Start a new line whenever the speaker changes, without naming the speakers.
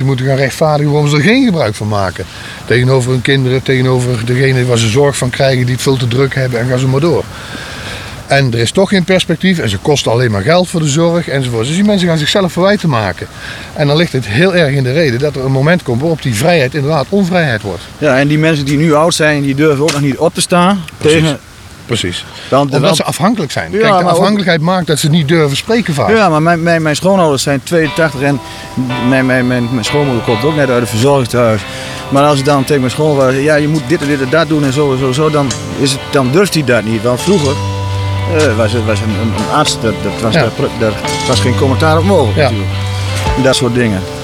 moeten gaan rechtvaardigen waarom ze er geen gebruik van maken. Tegenover hun kinderen, tegenover degene waar ze zorg van krijgen die het veel te druk hebben en gaan ze maar door. En er is toch geen perspectief en ze kosten alleen maar geld voor de zorg enzovoort. Dus die mensen gaan zichzelf verwijten maken. En dan ligt het heel erg in de reden dat er een moment komt waarop die vrijheid inderdaad onvrijheid wordt.
Ja, en die mensen die nu oud zijn, die durven ook nog niet op te staan tegen...
Precies. Omdat ze afhankelijk zijn. Ja, kijk, de afhankelijkheid maakt dat ze niet durven spreken vaak.
Ja, maar mijn schoonouders zijn 82 en mijn schoonmoeder komt ook net uit het verzorgingstehuis. Maar als ik dan tegen mijn schoonmoeder zeg, ja, je moet dit en dat doen en zo, dan durft hij dat niet. Want vroeger was een arts, dat was geen commentaar op mogelijk natuurlijk. En dat soort dingen.